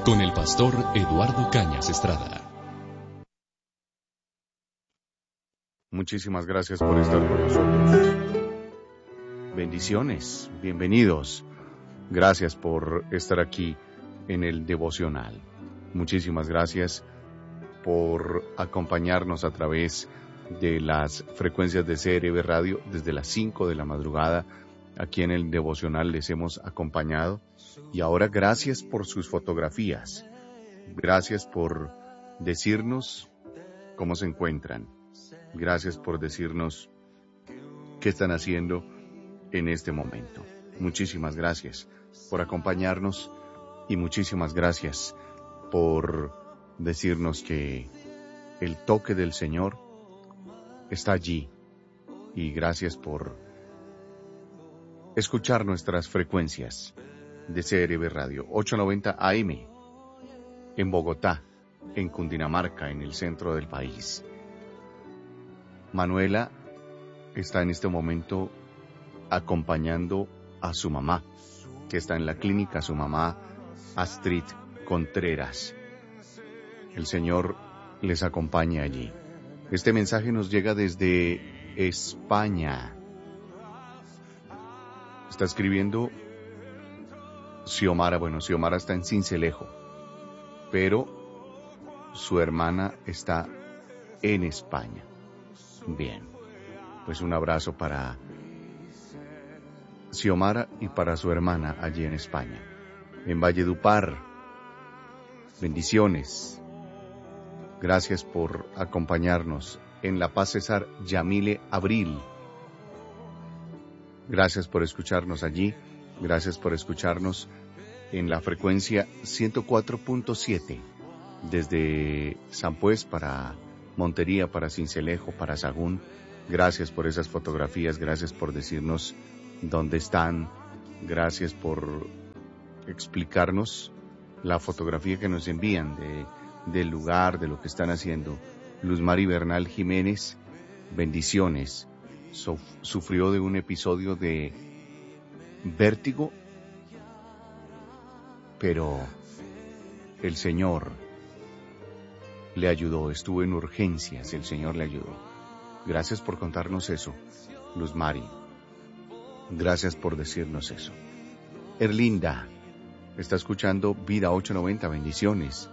con el pastor Eduardo Cañas Estrada. Muchísimas gracias por estar con nosotros. Bendiciones, bienvenidos. Gracias por estar aquí en el devocional. Muchísimas gracias por acompañarnos a través de las frecuencias de CRB Radio desde las 5 de la madrugada. Aquí en el devocional les hemos acompañado. Y ahora gracias por sus fotografías. Gracias por decirnos cómo se encuentran. Gracias por decirnos qué están haciendo en este momento. Muchísimas gracias por acompañarnos y muchísimas gracias por decirnos que el toque del Señor está allí. Y gracias por escuchar nuestras frecuencias de CRB Radio 890 AM en Bogotá, en Cundinamarca, en el centro del país. Manuela está en este momento acompañando a su mamá, que está en la clínica, su mamá Astrid Contreras. El Señor les acompaña allí. Este mensaje nos llega desde España. Está escribiendo Xiomara. Bueno, Xiomara está en Sincelejo, pero su hermana está en España. Bien, pues un abrazo para Xiomara y para su hermana allí en España. En Valledupar, bendiciones. Gracias por acompañarnos. En La Paz, César Yamile Abril. Gracias por escucharnos allí. Gracias por escucharnos en la frecuencia 104.7 desde San Pues para Montería, para Sincelejo, para Sagún. Gracias por esas fotografías, gracias por decirnos dónde están, gracias por explicarnos la fotografía que nos envían del lugar, de lo que están haciendo. Luz Mari Bernal Jiménez, bendiciones. Sufrió de un episodio de vértigo, pero el Señor le ayudó, estuvo en urgencias, el Señor le ayudó. Gracias por contarnos eso, Luz Mari. Gracias por decirnos eso. Erlinda está escuchando Vida 890, bendiciones.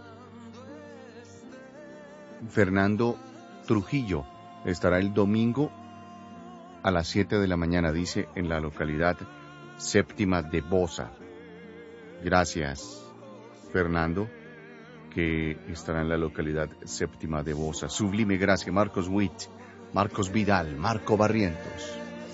Fernando Trujillo estará el domingo a las 7 de la mañana, dice, en la localidad Séptima de Bosa. Gracias, Fernando, que estará en la localidad Séptima de Bosa. Sublime gracia, Marcos Witt, Marcos Vidal, Marco Barrientos.